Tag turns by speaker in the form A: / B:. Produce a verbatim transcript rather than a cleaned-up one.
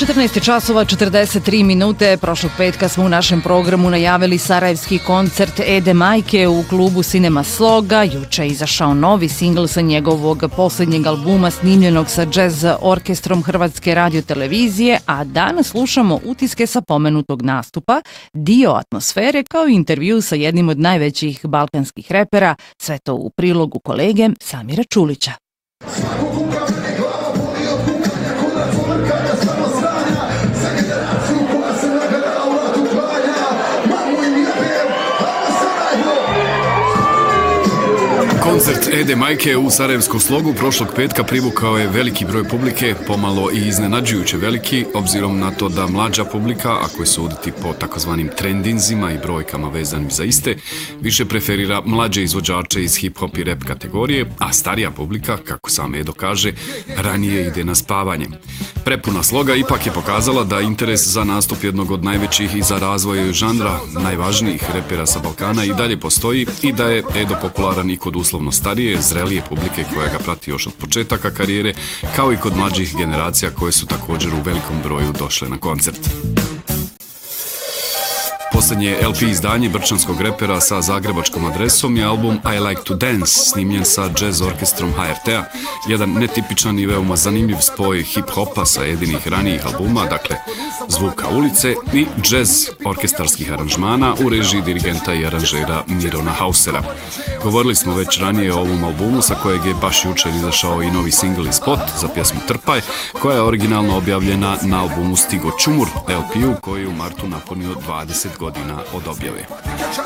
A: četrnaest časova četrdeset tri minute. Prošlog petka smo u našem programu najavili sarajevski koncert Ede Majke u klubu Cinema Sloga. Juče je izašao novi singl sa njegovog posljednjeg albuma snimljenog sa jazz orkestrom Hrvatske radiotelevizije, a danas slušamo utiske sa pomenutog nastupa, dio atmosfere kao i intervju sa jednim od najvećih balkanskih repera, sve to u prilogu kolege Samira Čulića.
B: Koncert Ede Majke u sarajevskom Slogu prošlog petka privukao je veliki broj publike, pomalo i iznenađujuće veliki, obzirom na to da mlađa publika, ako je suditi po takozvanim trendinzima i brojkama vezanim za iste, više preferira mlađe izvođače iz hip-hop i rap kategorije, a starija publika, kako sam Edo kaže, ranije ide na spavanje. Prepuna Sloga ipak je pokazala da interes za nastup jednog od najvećih i za razvoj žanra najvažnijih repera sa Balkana i dalje postoji i da je Edo popularan i kod uslovno starije, zrelije publike koja ga prati još od početaka karijere, kao i kod mlađih generacija koje su također u velikom broju došle na koncert. Posljednje L P izdanje brčanskog repera sa zagrebačkom adresom je album I Like to Dance, snimljen sa jazz orkestrom H R T-a, jedan netipičan i veoma zanimljiv spoj hip-hopa sa jedinih ranijih albuma, dakle zvuka ulice i jazz orkestarskih aranžmana u režiji dirigenta i aranžera Mirona Hausera. Govorili smo već ranije o ovom albumu sa kojeg je baš jučer izašao i novi singl i spot za pjesmu Trpaj, koja je originalno objavljena na albumu Stigo Čumur, L P-u koji je u martu napunio dvadeset godina od objave.